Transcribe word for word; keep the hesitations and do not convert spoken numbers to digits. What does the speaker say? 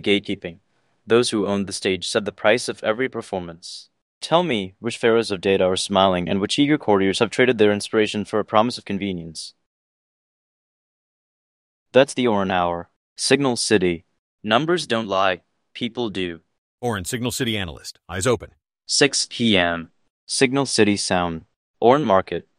gatekeeping. Those who owned the stage set the price of every performance. Tell me which pharaohs of data are smiling and which eager courtiers have traded their inspiration for a promise of convenience. That's the Orin Hour. Signal City. Numbers don't lie. People do. Orin, Signal City analyst. Eyes open. six p m Signal City Sound. Orin Market.